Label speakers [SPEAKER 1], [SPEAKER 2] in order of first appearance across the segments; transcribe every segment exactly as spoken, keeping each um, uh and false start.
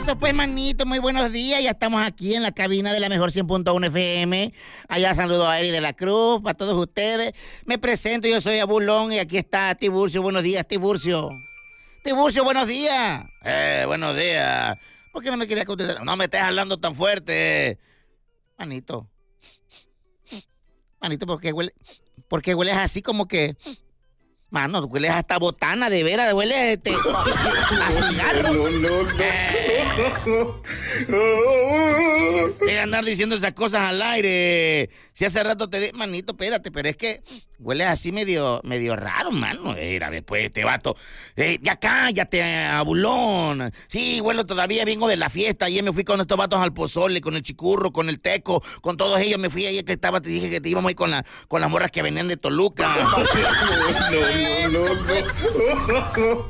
[SPEAKER 1] Eso pues, manito, muy buenos días. Ya estamos aquí en la cabina de la mejor cien punto uno F M. Allá saludo a Eri de la Cruz, para todos ustedes. Me presento, yo soy Abulón y aquí está Tiburcio. Buenos días, Tiburcio. Tiburcio, buenos días.
[SPEAKER 2] Eh, buenos días. ¿Por qué no me querías contestar? No me estés hablando tan fuerte.
[SPEAKER 1] Manito. Manito, ¿por qué huele? ¿Por qué hueles así como que... Mano, hueles hasta botana, de veras, hueles este, a cigarro.
[SPEAKER 2] No, no, no. Eh. Deja de andar diciendo esas cosas al aire. Si hace rato te di... Manito, espérate, pero es que hueles así medio, medio raro, mano. Mira, después este vato. Eh, ya cállate, Abulón. Sí, huelo todavía, vengo de la fiesta. Ayer me fui con estos vatos al pozole, con el chicurro, con el teco, con todos ellos. Me fui ayer que estaba, te dije que te íbamos a ir con, la, con las morras que venían de Toluca.
[SPEAKER 1] No, no, no.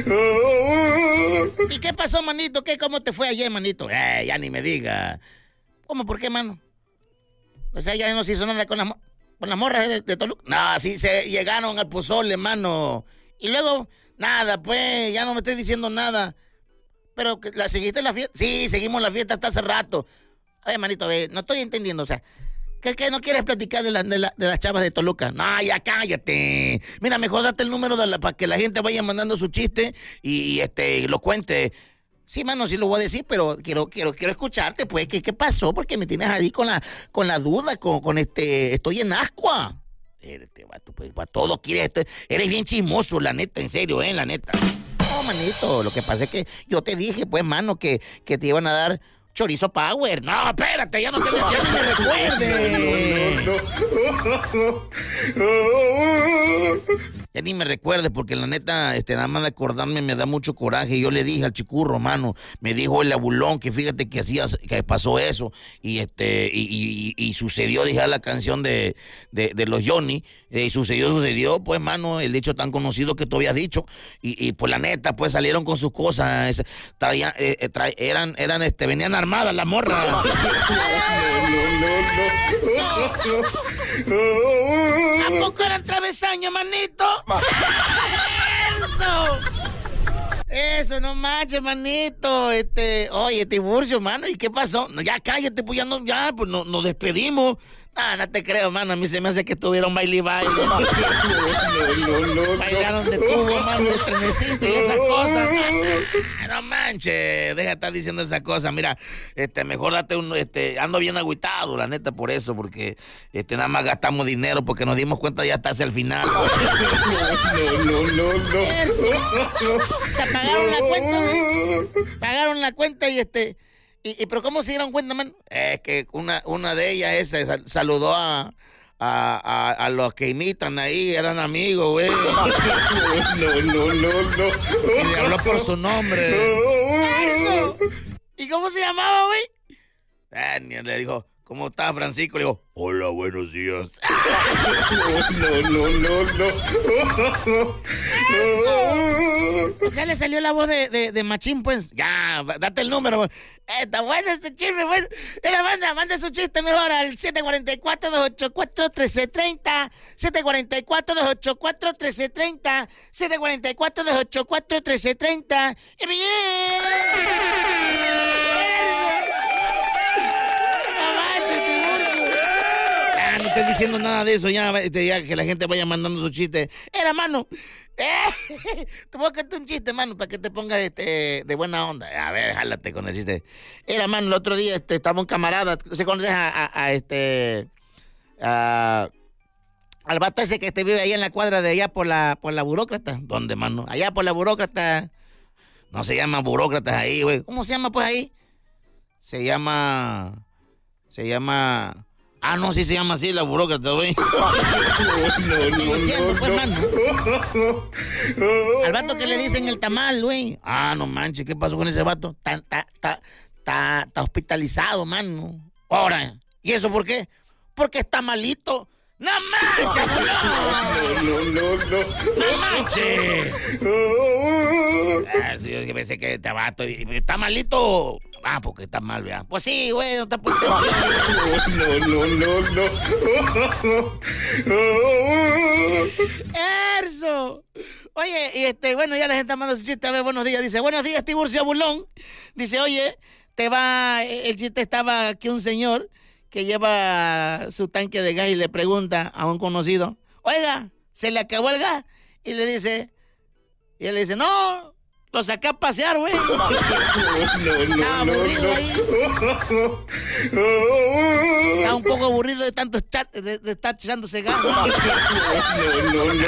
[SPEAKER 1] ¿Y qué pasó, manito? ¿Qué, ¿Cómo te fue ayer, manito?
[SPEAKER 2] Eh, ya ni me diga.
[SPEAKER 1] ¿Cómo? ¿Por qué, mano? O sea, ya no se hizo nada con las, con las morras de, de Toluca.
[SPEAKER 2] No, sí se llegaron al pozole, mano.
[SPEAKER 1] Y luego,
[SPEAKER 2] nada, pues, ya no me estés diciendo nada.
[SPEAKER 1] ¿Pero la seguiste la fiesta?
[SPEAKER 2] Sí, seguimos la fiesta hasta hace rato.
[SPEAKER 1] A ver, manito, a ver, no estoy entendiendo, o sea... ¿Qué, qué no quieres platicar de, la, de, la, de las chavas de Toluca?
[SPEAKER 2] No, ya cállate. Mira, mejor date el número de la, para que la gente vaya mandando su chiste y, y este lo cuente.
[SPEAKER 1] Sí, mano, sí lo voy a decir, pero quiero quiero quiero escucharte, pues. ¿Qué, qué pasó? Porque me tienes ahí con la con la duda, con, con este... Estoy en ascua.
[SPEAKER 2] Este vato, pues, para todo quieres... Este, eres bien chismoso, la neta, en serio, eh, la neta.
[SPEAKER 1] No, manito, lo que pasa es que yo te dije, pues, mano, que, que te iban a dar... Chorizo Power.
[SPEAKER 2] No, espérate, ya no te ya ni me recuerdes. No, no, no. Ya ni me recuerdes, porque la neta, este, nada más de acordarme me da mucho coraje. Yo le dije al chicurro, mano, me dijo el Abulón que fíjate que hacía, que pasó eso, y este, y, y, y sucedió, dije la canción de, de, de los Johnny, y sucedió, sucedió, pues, mano, el dicho tan conocido que tú habías dicho, y, y pues la neta, pues salieron con sus cosas, traían, eh, tra, eran, eran, este, venían armadas las morras. No,
[SPEAKER 1] no, no, no. ¿A poco eran travesaños, manito? Eso. Eso, no manches, manito. Este, oye, Tiburcio, mano, ¿y qué pasó? No, ya cállate, pues ya no, ya, pues no, nos despedimos. Ah, no te creo, mano. A mí se me hace que estuvieron baile y baile. No, no, no, no. Bailaron de tubo, mano, de trenecito y esas cosas.
[SPEAKER 2] Ah, no manches, deja de estar diciendo esas cosas. Mira, este, mejor date un, este, ando bien agüitado, la neta, por eso, porque este, nada más gastamos dinero porque nos dimos cuenta ya hasta hacia el final.
[SPEAKER 1] No, no, no, no. Eso. O sea, pagaron la cuenta, ¿no? Pagaron la cuenta y este... ¿Y, y pero cómo se dieron cuenta, man?
[SPEAKER 2] Es que una, una de ellas esa sal, saludó a, a, a, a los que imitan ahí, eran amigos, güey.
[SPEAKER 1] No, no, no, no.
[SPEAKER 2] Y le habló por su nombre.
[SPEAKER 1] Eso. ¿Y cómo se llamaba, güey?
[SPEAKER 2] Daniel le dijo, ¿cómo está, Francisco? Le dijo, hola, buenos días.
[SPEAKER 1] No, no, no, no. O sea, le salió la voz de, de, de Machín, pues.
[SPEAKER 2] Ya, date el número. Pues.
[SPEAKER 1] Eh, está bueno este chisme, bueno. Mira, manda, manda su chiste mejor al siete cuatro cuatro, dos ocho cuatro, uno tres tres cero. siete cuatro cuatro, dos ocho cuatro, uno tres tres cero. siete cuatro cuatro, dos ocho cuatro, uno tres tres cero. ¡Y bien!
[SPEAKER 2] No estés diciendo nada de eso, ya, ya que la gente vaya mandando su chiste.
[SPEAKER 1] Era, mano, eh, te voy a contar un chiste, mano, para que te pongas este, de buena onda.
[SPEAKER 2] A ver, jálate con el chiste.
[SPEAKER 1] Era, mano, el otro día este, estaba un camarada, ¿se conoce a, a, a este, a, al vato ese que te vive ahí en la cuadra de allá por la, por la burócrata?
[SPEAKER 2] ¿Dónde, mano?
[SPEAKER 1] Allá por la burócrata.
[SPEAKER 2] No se llaman burócratas ahí, güey.
[SPEAKER 1] ¿Cómo se llama, pues, ahí?
[SPEAKER 2] Se llama, se llama... Ah, no, sí se llama así la burócrata, güey.
[SPEAKER 1] No, no, no, diciendo, pues, mano. Al vato que le dicen el tamal, güey.
[SPEAKER 2] Ah, no manches, ¿qué pasó con ese vato?
[SPEAKER 1] Está, está, está, está, está hospitalizado, mano.
[SPEAKER 2] Ahora, ¿y eso por qué?
[SPEAKER 1] Porque está malito.
[SPEAKER 2] ¡No manches!
[SPEAKER 1] No, no, no, no.
[SPEAKER 2] ¡No manches! Ah, sí, yo pensé que este vato está malito. Ah, porque está mal, ¿verdad?
[SPEAKER 1] Pues sí, güey, no está por...
[SPEAKER 2] No, no, no, no.
[SPEAKER 1] Eso. Oye, y este, bueno, ya la gente manda su chiste. A ver, buenos días. Dice, buenos días, Tiburcio Bulón. Dice, oye, te va, el chiste estaba aquí un señor que lleva su tanque de gas y le pregunta a un conocido, oiga, ¿se le acabó el gas? Y le dice, y él le dice, no, lo saqué a pasear, güey.
[SPEAKER 3] No, no,
[SPEAKER 1] Estaba aburrido
[SPEAKER 3] no,
[SPEAKER 1] ahí. Estaba un poco aburrido de tanto estar, de, de estar echándose gas.
[SPEAKER 3] no, no, no,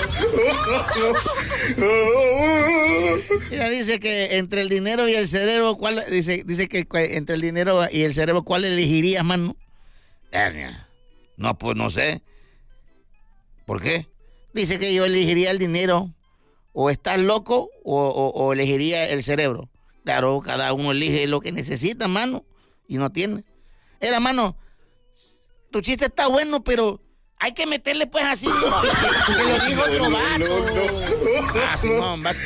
[SPEAKER 3] no.
[SPEAKER 1] Mira, dice que entre el dinero y el cerebro, ¿cuál? Dice, dice que entre el dinero y el cerebro, ¿cuál elegirías, mano? No, pues no sé. ¿Por qué? Dice que yo elegiría el dinero. O estás loco o, o, o elegiría el cerebro. Claro, cada uno elige lo que necesita, mano. Y no tiene. Era, mano, tu chiste está bueno, pero hay que meterle pues así. Que lo dijo otro vato. Ah, Simón, vato.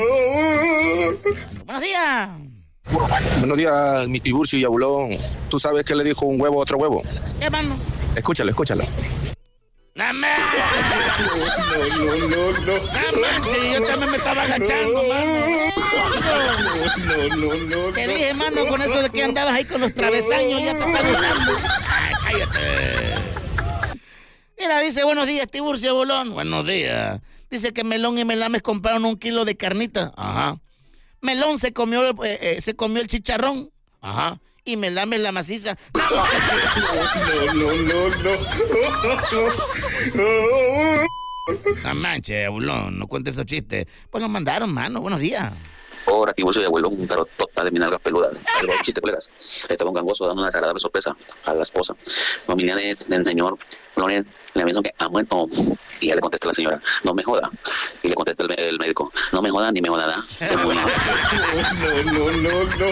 [SPEAKER 1] Buenos días.
[SPEAKER 4] Buenos días, mi Tiburcio y Abulón. ¿Tú sabes qué le dijo un huevo a otro huevo?
[SPEAKER 1] ¿Qué, mano?
[SPEAKER 4] Escúchalo, escúchalo.
[SPEAKER 1] ¡No, man!
[SPEAKER 3] No, no, no, no.
[SPEAKER 1] ¡No manches! Yo también me estaba agachando, mano.
[SPEAKER 3] No, no, no.
[SPEAKER 1] Te dije, mano, con eso de que andabas ahí con los travesaños, ya te está gustando. ¡Ay, cállate! Mira, dice, buenos días, Tiburcio Bolón. Buenos días. Dice que Melón y Melames compraron un kilo de carnita. Ajá. Melón se comió, eh, eh, se comió el chicharrón. Ajá. Y Melames la maciza.
[SPEAKER 3] No, no, no, no.
[SPEAKER 1] No manches, Bolón, no cuentes esos chistes. Pues nos mandaron, mano. Buenos días.
[SPEAKER 5] Ahora, Tiburcio y Abuelo, un tarotota de minalgas peludas. Algo un chiste, colegas. Estaba un gangoso dando una desagradable sorpresa a la esposa. Familiares del señor Flores le avisan que ha muerto. Y ya le contesta la señora, no me joda. Y le contesta el, el médico, no me joda ni me joda, se murió.
[SPEAKER 3] No, no, no, no.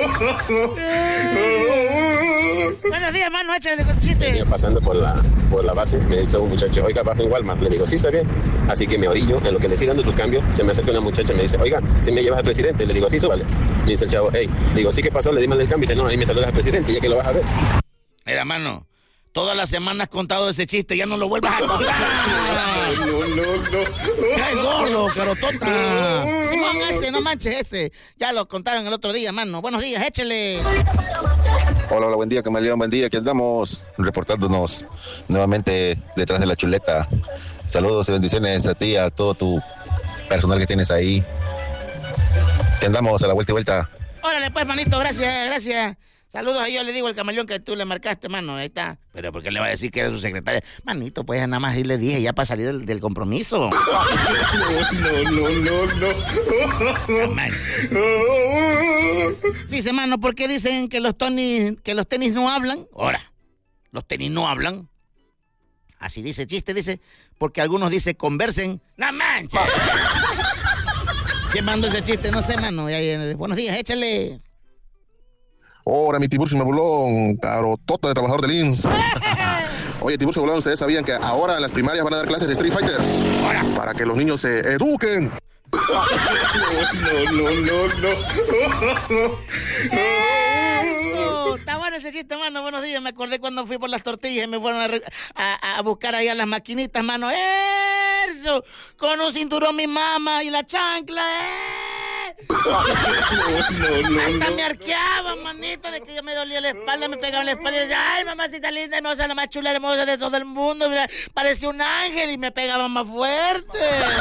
[SPEAKER 1] Buenos días, mano, échale con chiste.
[SPEAKER 6] Venía pasando por la, por la base, me dice un muchacho, oiga, baja en Walmart. Le digo, sí, está bien. Así que me orillo, en lo que le estoy dando tu cambio, se me acerca una muchacha y me dice, oiga, si me llevas al presidente. Le digo, sí, súbale. Me dice el chavo, hey, digo, sí, ¿qué pasó? Le dimos el cambio. Y dice, no, ahí me saludas al presidente, ya que lo vas a ver.
[SPEAKER 1] Mira, mano, todas las semanas has contado ese chiste, ya no lo vuelvas a contar.
[SPEAKER 3] No, no, no.
[SPEAKER 1] ¡Qué gordo, carotota! Simón, ese, no manches ese. Ya lo contaron el otro día, mano. Buenos días, échale.
[SPEAKER 7] Hola, hola, buen día, camaleón, buen día. Aquí andamos reportándonos nuevamente detrás de la chuleta. Saludos y bendiciones a ti, a todo tu personal que tienes ahí. Aquí andamos a la vuelta y vuelta.
[SPEAKER 1] Órale, pues, manito, gracias, gracias. Saludos, ahí yo le digo al camaleón que tú le marcaste, mano, ahí está. Pero ¿por qué le va a decir que era su secretaria? Manito, pues nada más ahí le dije ya para salir del, del compromiso.
[SPEAKER 3] No, no, no, no.
[SPEAKER 1] Dice, mano, ¿por qué dicen que los tenis, que los tenis no hablan? Ahora, los tenis no hablan. Así dice el chiste, dice, porque algunos dicen conversen. ¡No manches! ¿Quién mandó ese chiste? No sé, mano. Ya, ya, buenos días, échale.
[SPEAKER 4] Ahora, mi Tiburcio y mi Abulón, carotota de trabajador del I M S S. Oye, Tiburcio y Abulón, ¿ustedes sabían que ahora en las primarias van a dar clases de Street Fighter?
[SPEAKER 1] Ahora.
[SPEAKER 4] Para que los niños se eduquen.
[SPEAKER 3] No, no, no, no.
[SPEAKER 1] ¡Eso! Está bueno ese chiste, mano. Buenos días. Me acordé cuando fui por las tortillas y me fueron a, re- a, a buscar ahí a las maquinitas, mano. ¡Eso! Con un cinturón mi mamá y la chancla, ¡eh!
[SPEAKER 3] No, no,
[SPEAKER 1] Hasta
[SPEAKER 3] no.
[SPEAKER 1] me arqueaban, manito, de que yo me dolía la espalda, me pegaban la espalda y decía, ay, mamacita linda, hermosa, la más chula, hermosa de todo el mundo. Mira, parecía un ángel y me pegaban más fuerte.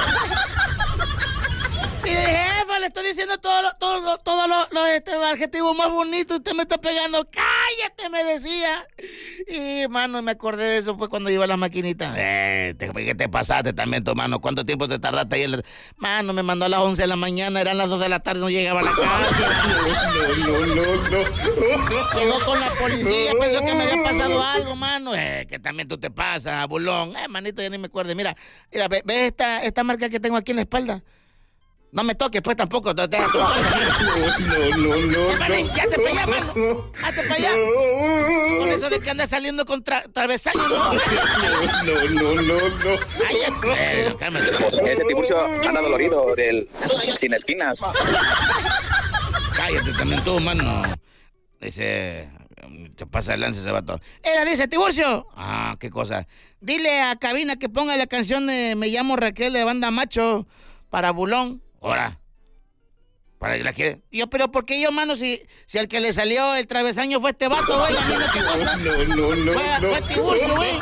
[SPEAKER 1] Y dije, jefa, le estoy diciendo todos los todo, todo, todo lo, lo, este, adjetivos más bonitos, usted me está pegando, cállate, me decía. Y, mano, me acordé de eso, fue cuando iba a la maquinita. Eh, te, ¿qué te pasaste también, tu mano? ¿Cuánto tiempo te tardaste ahí? El... Mano, me mandó a las once de la mañana, eran las dos de la tarde, no llegaba a la casa.
[SPEAKER 3] No, no, no, no.
[SPEAKER 1] Llegó con la policía, pensó que me había pasado algo, mano. Eh, que también tú te pasas, bulón. Eh, manito, ya ni me acuerdo. Mira, mira, ¿ves ve esta, esta marca que tengo aquí en la espalda? No me toques, pues tampoco. Te, te, te,
[SPEAKER 3] No, no, no,
[SPEAKER 1] Manín,
[SPEAKER 3] no.
[SPEAKER 1] ya te para allá, mano. Hazte para allá. Con eso de que andas saliendo con tra travesaños, ¿no?
[SPEAKER 3] No, no, no, no.
[SPEAKER 1] Ay, eh, cálmate.
[SPEAKER 5] Ese Tiburcio anda dolorido del sin esquinas.
[SPEAKER 1] Cállate también tú, mano. Dice, te pasa el lance ese vato. Era, dice, Tiburcio. Ah, qué cosa. Dile a Cabina que ponga la canción de Me llamo Raquel de Banda Macho. para Bulón. Ahora. ¿Para que la quiere? Yo, pero ¿por qué yo, mano? Si, si al que le salió el travesaño fue este vato, güey. La misma que cosa.
[SPEAKER 3] No, no, no,
[SPEAKER 1] Fue,
[SPEAKER 3] no.
[SPEAKER 1] fue Tiburcio, güey.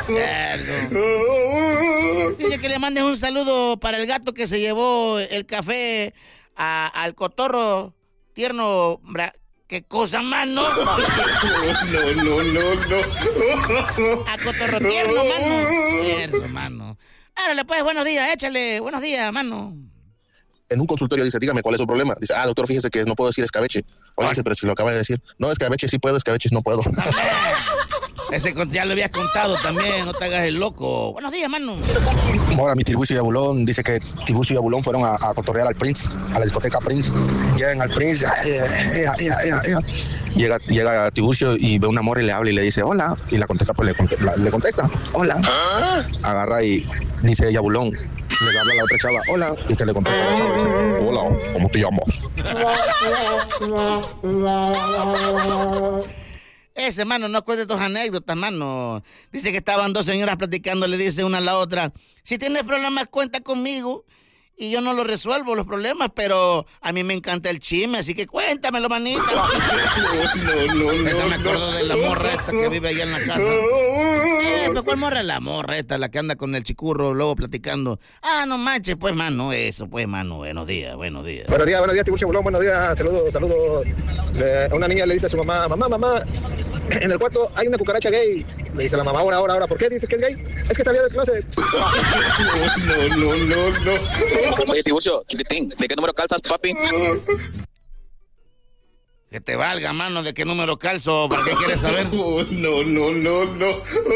[SPEAKER 1] Dice que le mandes un saludo para el gato que se llevó el café a, al cotorro tierno. Bra ¿Qué cosa, mano?
[SPEAKER 3] No, no, no, no.
[SPEAKER 1] A cotorro tierno, mano. Eso, mano. Árale, pues, buenos días, échale. Buenos días, mano.
[SPEAKER 4] En un consultorio dice, dígame, ¿cuál es su problema? Dice, ah, doctor, fíjese que no puedo decir escabeche. Oye, dice, pero si lo acaba de decir. No, escabeche sí puedo, escabeches no puedo.
[SPEAKER 1] Ese ya lo habías contado también, no te hagas el loco. Buenos días, mano.
[SPEAKER 8] Ahora mi Tiburcio y Abulón dice que Tiburcio y Abulón fueron a, a cotorrear al Prince, a la discoteca Prince. Llegan al Prince, ea, ea, ea, ea, ea. Llega, llega Tiburcio y ve una morra y le habla y le dice hola. Y la contesta, pues le, conte- la- le contesta, hola. ¿Ah? Agarra y dice ella Abulón. Le habla a la otra chava, hola. Y que le contesta a la chava y dice, hola, ¿cómo te llamas?
[SPEAKER 1] Ese, mano, no cuente tus anécdotas, mano. Dice que estaban dos señoras platicando, le dice una a la otra, si tienes problemas, cuenta conmigo. Y yo no lo resuelvo, los problemas, pero a mí me encanta el chisme, así que cuéntamelo, manita.
[SPEAKER 3] No, no, no.
[SPEAKER 1] Esa me acuerdo de la morra esta que vive allá en la casa. Eh, pero ¿cuál morra? La morra esta, la que anda con el chicurro, luego platicando. Ah, no manches, pues, mano, eso, pues, mano, buenos días, buenos días.
[SPEAKER 8] Buenos días, buenos días, Tiburcio Bulón, buenos días, saludos, saludos. Le- una niña le dice a su mamá, mamá, mamá, en el cuarto hay una cucaracha gay. Le dice la mamá, ahora, ahora, ahora, ¿por qué dice que es gay? Es que salió del closet.
[SPEAKER 3] No, no, no, no.
[SPEAKER 5] Oye, Tiburcio, chiquitín, ¿de qué número calzas, papi?
[SPEAKER 1] Que te valga, mano, de qué número calzo, ¿para qué quieres saber?
[SPEAKER 3] No, no, no, no.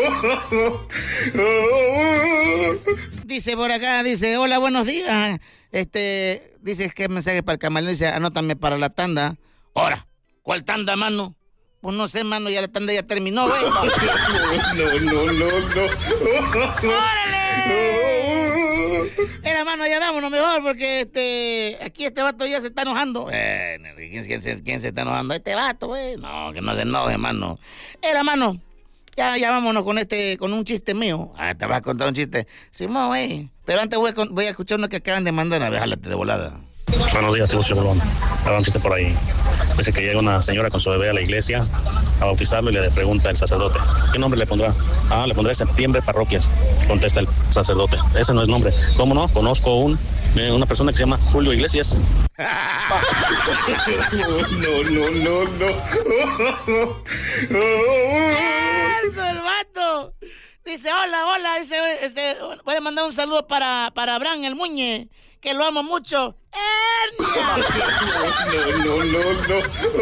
[SPEAKER 1] Dice por acá, dice, hola, buenos días. Este, dice que mensaje para el camaleón, dice, anótame para la tanda. Ahora, ¿cuál tanda, mano? Pues no sé, mano, ya la tanda ya terminó, güey.
[SPEAKER 3] No, no, no, no.
[SPEAKER 1] ¡Órale! Era, mano, ya vámonos mejor, porque este, aquí este vato ya se está enojando. Eh, ¿quién, quién se, ¿Quién se está enojando? Este vato, güey. No, que no se enoje, mano. Era, mano, ya, ya vámonos con este, con un chiste mío. Ah, te vas a contar un chiste. Simón, güey. Pero antes voy a, con- voy a escuchar uno que acaban de mandar. A ver, jálate de volada.
[SPEAKER 9] Buenos días, Tiburcio Bulón. Habrá un chiste por ahí. Dice que llega una señora con su bebé a la iglesia a bautizarlo y le pregunta el sacerdote, ¿qué nombre le pondrá? Ah, le pondré Septiembre Parroquias, contesta el sacerdote. Ese no es nombre. ¿Cómo no? Conozco un, eh, una persona que se llama Julio Iglesias.
[SPEAKER 3] No, no, no, no.
[SPEAKER 1] ¡Eso, el vato! Dice, hola, hola, dice, este, voy a mandar un saludo para, para Abraham, el Muñe, que lo amo mucho. ¡Hernia!
[SPEAKER 3] No, no, no,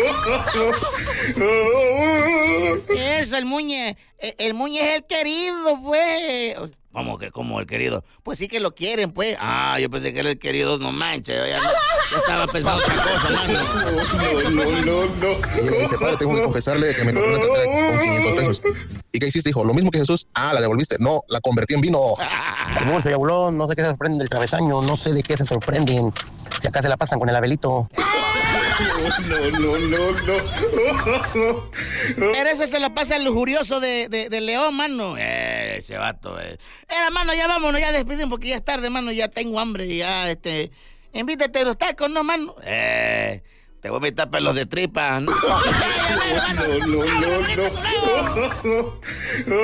[SPEAKER 3] no.
[SPEAKER 1] Eso, el Muñe, el, el Muñe es el querido, pues. ¿Cómo que como el querido? Pues sí que lo quieren, pues. Ah, yo pensé que era el querido, no manches, yo ya, no- ya estaba pensando otra cosa, mano.
[SPEAKER 3] No, no, no, no.
[SPEAKER 4] Y ella dice, padre, tengo que confesarle que me compré una tarjeta con quinientos pesos. ¿Y qué hiciste, hijo? Lo mismo que Jesús. Ah, la devolviste. No, la convertí en vino.
[SPEAKER 10] Tiburcio y Abulón, no sé qué se sorprenden del travesaño, no sé de qué se sorprenden. Si acá se la pasan con el Abelito.
[SPEAKER 3] No, no, no, no.
[SPEAKER 1] Pero ese se lo pasa el lujurioso de, de, de León, mano. Eh, ese vato, eh. Era, mano, ya vámonos, ya despedimos porque ya es tarde, mano, ya tengo hambre y ya, este... Invítate a los tacos, ¿no, mano? Eh, te voy a invitar pelos de tripa, ¿no?
[SPEAKER 3] No, no, no, no.